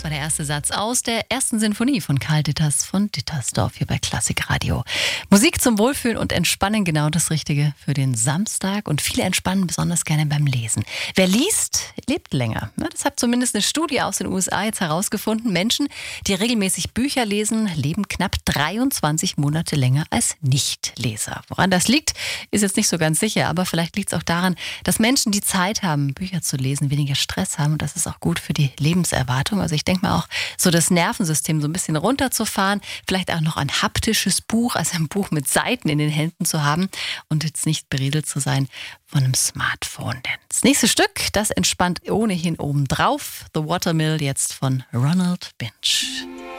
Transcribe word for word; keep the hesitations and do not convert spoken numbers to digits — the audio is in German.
Das war der erste Satz aus der ersten Sinfonie von Karl Ditters von Dittersdorf hier bei Klassikradio. Musik zum Wohlfühlen und Entspannen, genau das Richtige für den Samstag. Und viele entspannen besonders gerne beim Lesen. Wer liest, lebt länger. Das hat zumindest eine Studie aus den U S A jetzt herausgefunden. Menschen, die regelmäßig Bücher lesen, leben knapp dreiundzwanzig Monate länger als Nichtleser. Woran das liegt, ist jetzt nicht so ganz sicher. Aber vielleicht liegt es auch daran, dass Menschen, die Zeit haben, Bücher zu lesen, weniger Stress haben. Und das ist auch gut für die Lebenserwartung. Also ich denke mal auch, so das Nervensystem so ein bisschen runterzufahren, vielleicht auch noch ein haptisches Buch, also ein Buch mit Seiten in den Händen zu haben und jetzt nicht beriedelt zu sein von einem Smartphone. Denn das nächste Stück, das entspannt ohnehin obendrauf. The Watermill jetzt von Ronald Binch.